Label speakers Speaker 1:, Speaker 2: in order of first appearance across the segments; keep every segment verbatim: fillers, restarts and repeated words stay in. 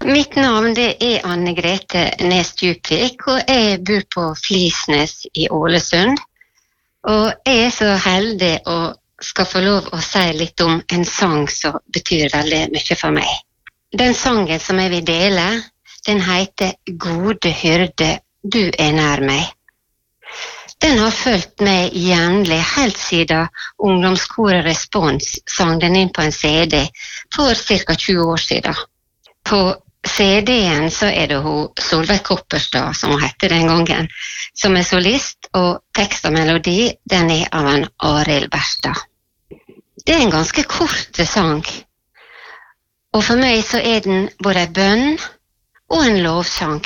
Speaker 1: Mitt navn det er Anne Grete Næss Djupvik, og jeg bor på Flisnes i Ålesund. Og jeg er så heldig å skal få lov å si litt om en sang som betyr veldig mye for meg. Den sangen som jeg vil dele, den heter Gode hyrde, du er nær meg. Den har fulgt meg jevnlig helt siden ungdomskoret Respons sang den inn på en C D for ca. tjue år siden. På C D-en så er det hun Solveig Kopperstad, som hun hette den gangen, som er solist, og tekst og melodi, den er av en Arild Berstad. Det er en ganske kort sang, og for meg så er den både en bønn og en lovsang.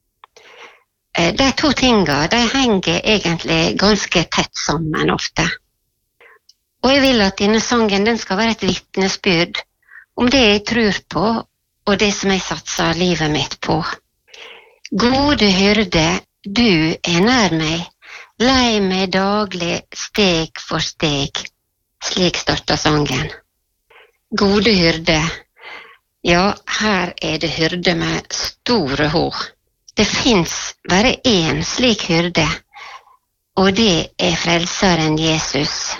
Speaker 1: De to tingene, de henger egentlig ganske tett sammen ofte. Og jeg vil at denne sangen, den skal være et vitnesbyrd om det jeg tror på, og det som jeg satser livet mitt på. Gode hyrde, du er nær meg, lei meg daglig steg for steg. Slik starter sangen. Gode hyrde, ja, her er det hyrde med store H. Det finnes bare én slik hyrde, og det er frelseren Jesus.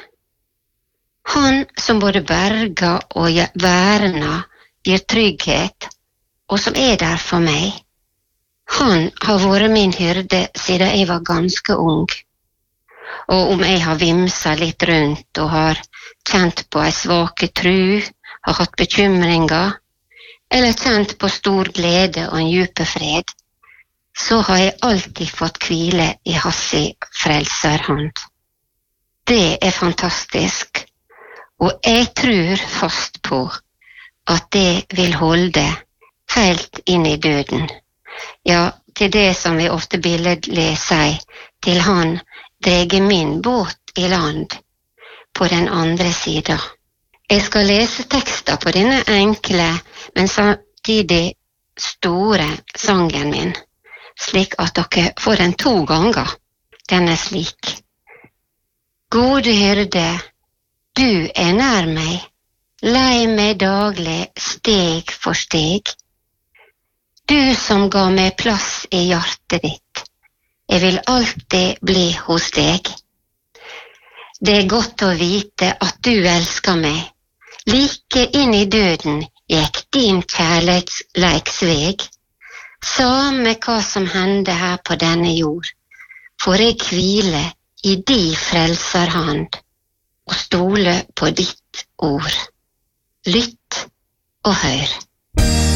Speaker 1: Han som både berger og verner, gir trygghet, og som er der for meg. Han har vært min hyrde siden jeg var ganske ung. Og om jeg har vimset litt rundt og har kjent på ei svake tru, har hatt bekymringer, eller kjent på stor glede og en djupe fred, så har jeg alltid fått hvile i hassi frelserhånd. Det er fantastisk, og jeg tror fast på at det vil holde helt inn i døden. Ja, til det som vi ofte billedlig sier, til han dreger min båt i land på den andre sida. Jeg skal lese tekster på denne enkle, men samtidig store sangen min, slik at dere får den to ganger. Den er slik. Gode hyrde, du er nær meg, lei meg daglig steg for steg. Du som ga meg plass i hjertet ditt, jeg vil alltid bli hos deg. Det er godt å vite at du elsker meg. Like inn i døden gikk din kjærleiksveg. Samme hva som hende her på denne jord, får jeg hvile i di frelserhand og stole på ditt ord. Lytt og hør.